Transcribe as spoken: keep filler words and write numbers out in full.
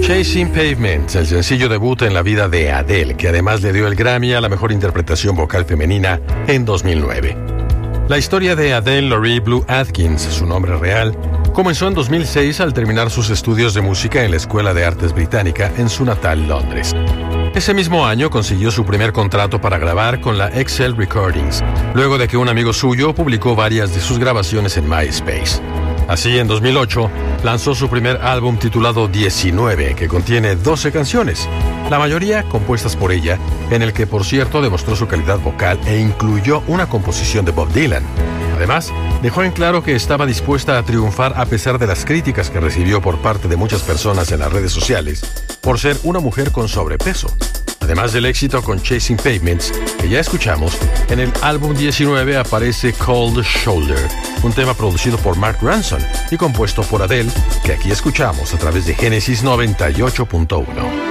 Chasing Pavement, el sencillo debut en la vida de Adele, que además le dio el Grammy a la mejor interpretación vocal femenina en dos mil nueve. La historia de Adele Laurie Blue Atkins, su nombre real, comenzó en dos mil seis al terminar sus estudios de música en la Escuela de Artes Británica en su natal Londres. Ese mismo año consiguió su primer contrato para grabar con la Excel Recordings, luego de que un amigo suyo publicó varias de sus grabaciones en MySpace. Así, en dos mil ocho, lanzó su primer álbum titulado diecinueve, que contiene doce canciones, la mayoría compuestas por ella, en el que, por cierto, demostró su calidad vocal e incluyó una composición de Bob Dylan. Además, dejó en claro que estaba dispuesta a triunfar a pesar de las críticas que recibió por parte de muchas personas en las redes sociales por ser una mujer con sobrepeso. Además del éxito con Chasing Pavements, que ya escuchamos, en el álbum diecinueve aparece Cold Shoulder, un tema producido por Mark Ronson y compuesto por Adele, que aquí escuchamos a través de Génesis noventa y ocho punto uno.